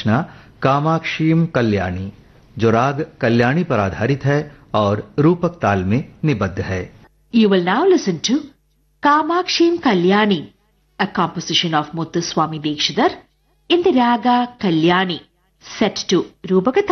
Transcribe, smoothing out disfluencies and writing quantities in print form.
रचना कामाक्षीम कल्याणी, जो राग कल्याणी पर आधारित है और रूपक ताल में निबद्ध है। You will now listen to Kamakshim Kalyani, a composition of Muthuswami Dikshidhar in the raga Kalyani, set to Rupaka